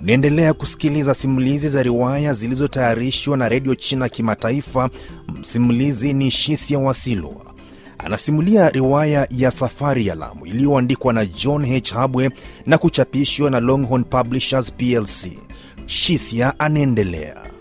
Unaendelea kusikiliza simulizi za riwaya zilizotayarishwa na Radio China Kimataifa. Msimulizi ni Shisia Wasilwa. Anasimulia riwaya ya Safari ya Lamu iliyoandikwa na John H. Habwe na kuchapishwa na Longhorn Publishers PLC. Shisia anaendelea.